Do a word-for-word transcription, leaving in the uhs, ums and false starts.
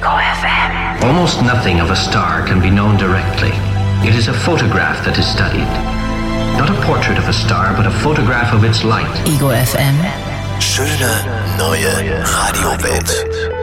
Ego F M. Almost nothing of a star can be known directly. It is a photograph that is studied. Not a portrait of a star, but a photograph of its light. Ego F M. Schöne neue Radiowelt.